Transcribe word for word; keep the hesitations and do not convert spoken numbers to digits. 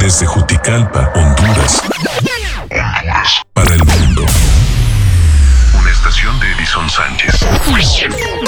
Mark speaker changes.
Speaker 1: Desde Juticalpa, Honduras. Honduras. Para el mundo. Una estación de Edison Sánchez.